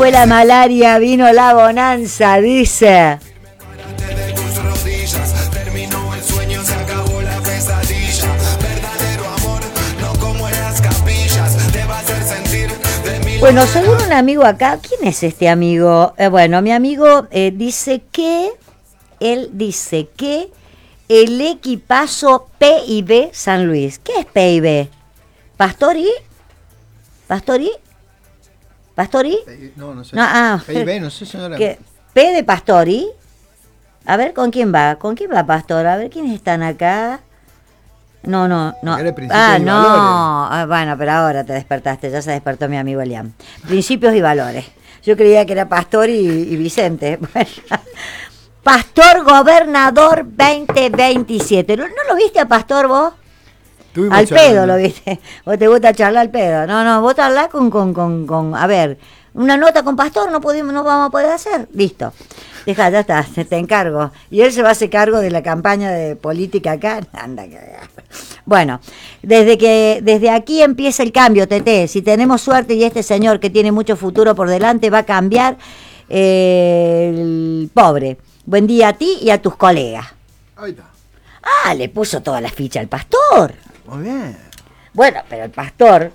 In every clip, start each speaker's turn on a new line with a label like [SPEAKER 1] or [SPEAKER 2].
[SPEAKER 1] Fue la malaria, vino la bonanza, dice. Bueno, según un amigo acá, ¿quién es este amigo? Bueno, mi amigo dice que el equipazo PIB San Luis. ¿Qué es PIB? ¿Pastori? ¿Pastori? ¿Pastori?
[SPEAKER 2] No, no sé.
[SPEAKER 1] No,
[SPEAKER 2] PIB, no sé, señora.
[SPEAKER 1] ¿Qué? ¿P de Pastori? A ver, ¿con quién va? ¿Con quién va Pastor? A ver, ¿quiénes están acá? No. No. Bueno, pero ahora te despertaste, ya se despertó mi amigo Elian. Principios y valores. Yo creía que era Pastor y Vicente. Bueno. Pastor Gobernador 2027. ¿No lo viste a Pastor vos? Al pedo lo viste. ¿Vos te gusta charlar al pedo? No, vos charlás con a ver, una nota con Pastor no vamos a poder hacer. Listo. Deja, ya está, te encargo. Y él se va a hacer cargo de la campaña de política acá. Anda que... Bueno, desde aquí empieza el cambio, Tete. Si tenemos suerte y este señor que tiene mucho futuro por delante va a cambiar, el pobre. Buen día a ti y a tus colegas.
[SPEAKER 2] Ahí está.
[SPEAKER 1] Ah, le puso toda la ficha al pastor.
[SPEAKER 2] Muy bien.
[SPEAKER 1] Bueno, pero el pastor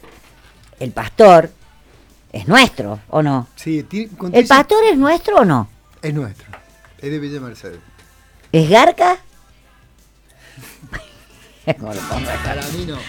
[SPEAKER 1] es nuestro, ¿o no?
[SPEAKER 2] Sí,
[SPEAKER 1] ¿El pastor es nuestro o no?
[SPEAKER 2] Es nuestro. Es de Villa Mercedes.
[SPEAKER 1] ¿Es Garca?
[SPEAKER 2] Para mí no.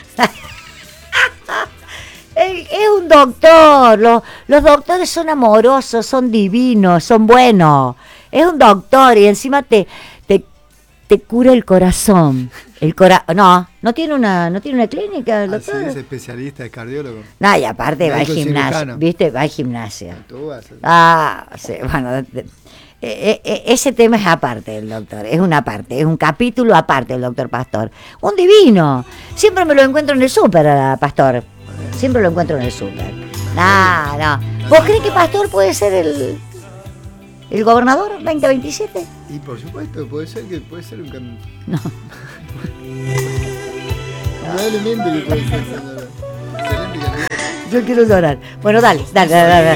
[SPEAKER 1] Es un doctor. Los doctores son amorosos, son divinos, son buenos. Es un doctor y encima te cura el corazón. No tiene una clínica, el doctor.
[SPEAKER 2] Sí, es especialista, es cardiólogo.
[SPEAKER 1] No, y aparte va al gimnasio, ¿viste? Va al gimnasio. Sí, bueno, ese tema es aparte del doctor, es una parte, es un capítulo aparte del doctor Pastor. Un divino. Siempre me lo encuentro en el súper, Pastor. Siempre lo encuentro en el súper. No. ¿Vos crees que Pastor puede ser el gobernador 2027?
[SPEAKER 2] Y por supuesto, puede ser un cambio.
[SPEAKER 1] No.
[SPEAKER 2] Probablemente que puede ser, señora. Excelente candidato.
[SPEAKER 1] Yo quiero llorar. Bueno, dale.